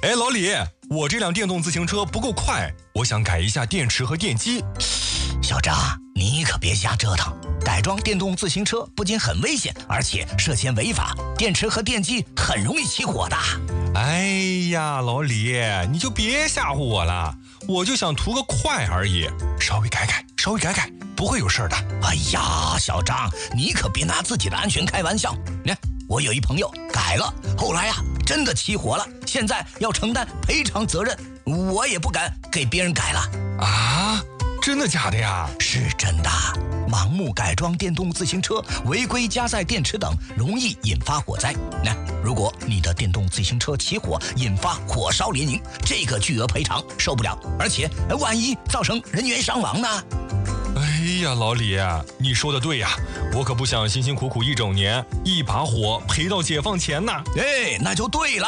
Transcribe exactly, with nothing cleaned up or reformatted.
哎，老李，我这辆电动自行车不够快，我想改一下电池和电机。 小张，你可别瞎折腾，改装电动自行车不仅很危险，而且涉嫌违法，电池和电机很容易起火的。 哎呀，老李，你就别吓唬我了，我就想图个快而已，稍微改改，稍微改改，不会有事的。 哎呀，小张，你可别拿自己的安全开玩笑。你看，我有一朋友改了，后来啊，真的起火了，现在要承担赔偿责任，我也不敢给别人改了。 啊？真的假的呀？ 是真的。盲目改装电动自行车，违规加载电池等，容易引发火灾。那如果你的电动自行车起火，引发火烧连营，这个巨额赔偿受不了，而且万一造成人员伤亡呢？ 哎呀，老李，你说的对呀，我可不想辛辛苦苦一整年，一把火赔到解放前呐。 哎，那就对了。